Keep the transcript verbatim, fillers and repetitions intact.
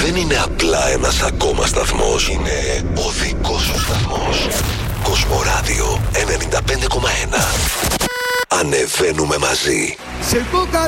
δεν είναι απλά ένας ακόμα σταθμός. Είναι ο δικός σου σταθμός. Κοσμοράδιο ενενήντα πέντε κόμμα ένα. Ανεβαίνουμε μαζί. Σε Boca